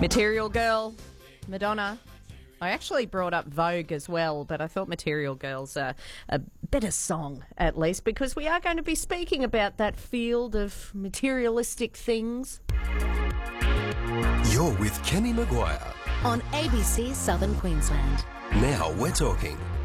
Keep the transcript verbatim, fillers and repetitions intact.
Material Girl, Madonna. I actually brought up Vogue as well, but I thought Material Girl's a, a better song, at least, because we are going to be speaking about that field of materialistic things. You're with Kenny Maguire. On A B C Southern Queensland. Now we're talking.